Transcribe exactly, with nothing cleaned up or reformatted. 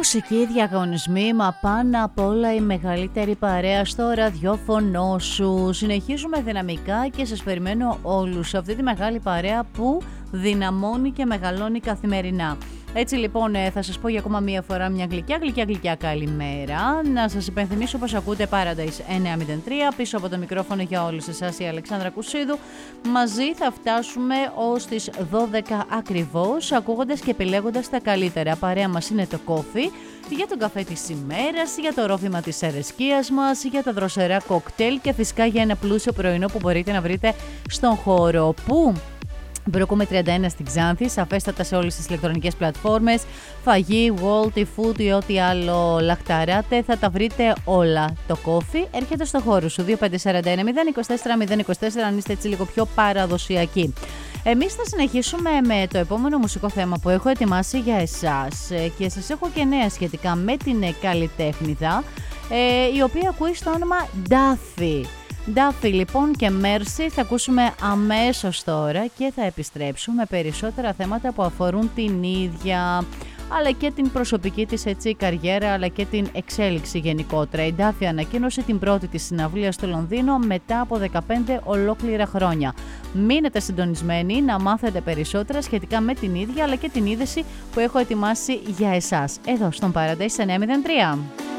μουσική, διαγωνισμοί, μα πάνω απ' όλα η μεγαλύτερη παρέα στο ραδιόφωνο σου. Συνεχίζουμε δυναμικά και σας περιμένω όλους σε αυτή τη μεγάλη παρέα που δυναμώνει και μεγαλώνει καθημερινά. Έτσι λοιπόν θα σας πω για ακόμα μία φορά μια γλυκιά γλυκιά γλυκιά καλημέρα. Να σας υπενθυμίσω πως ακούτε Paradise εννιακόσια τρία, πίσω από το μικρόφωνο για όλους εσάς η Αλεξάνδρα Κουσίδου. Μαζί θα φτάσουμε ως τις δώδεκα ακριβώς, ακούγοντας και επιλέγοντας τα καλύτερα. Παρέα μας είναι το κόφι, για τον καφέ της ημέρας, για το ρόφημα της αρεσκίας μας, για τα δροσερά κοκτέιλ και φυσικά για ένα πλούσιο πρωινό που μπορείτε να βρείτε στον χώρο. Πού? Μπρόκουμε τριάντα ένα στην Ξάνθη, σαφέστατα σε όλες τις ηλεκτρονικές πλατφόρμες, φαγή, Walt, food ή ό,τι άλλο λαχταράτε, θα τα βρείτε όλα. Το κόφι έρχεται στο χώρο σου, δύο πέντε τέσσερα ένα μηδέν δύο τέσσερα μηδέν δύο τέσσερα, αν είστε έτσι λίγο πιο παραδοσιακοί. Εμείς θα συνεχίσουμε με το επόμενο μουσικό θέμα που έχω ετοιμάσει για εσάς και σας έχω και νέα σχετικά με την καλλιτέχνηδα, η οποία ακούει στο όνομα Duffy. Duffy λοιπόν και Mercy θα ακούσουμε αμέσως τώρα και θα επιστρέψουμε με περισσότερα θέματα που αφορούν την ίδια, αλλά και την προσωπική της έτσι καριέρα, αλλά και την εξέλιξη γενικότερα. Η Duffy ανακοίνωσε την πρώτη της συναυλία στο Λονδίνο μετά από δεκαπέντε ολόκληρα χρόνια. Μείνετε συντονισμένοι να μάθετε περισσότερα σχετικά με την ίδια, αλλά και την είδηση που έχω ετοιμάσει για εσάς εδώ στον Paradise εννιακόσια τρία.